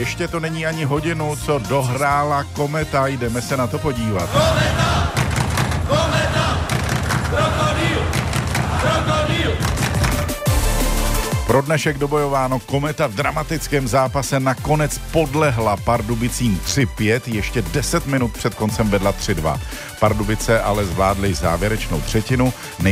ještě to není ani hodinu, co dohrála Kometa, jdeme se na to podívat. Kometa, krokodýl. Pro dnešek dobojováno, Kometa v dramatickém zápase nakonec podlehla Pardubicím 3-5, ještě 10 minut před koncem vedla 3-2. Pardubice ale zvládly závěrečnou třetinu.